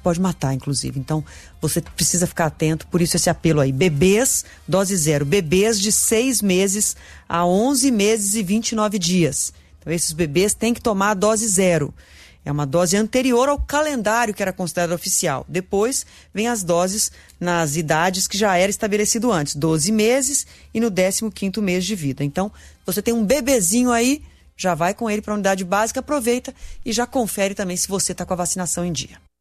pode matar, inclusive. Então, você precisa ficar atento, por isso esse apelo aí. Bebês, dose 0. Bebês de 6 meses a 11 meses e 29 dias. Então, esses bebês têm que tomar a dose 0. É uma dose anterior ao calendário que era considerado oficial. Depois, vem as doses nas idades que já era estabelecido antes. 12 meses e no 15º mês de vida. Então, você tem um bebezinho aí, já vai com ele para a unidade básica, aproveita e já confere também se você está com a vacinação em dia.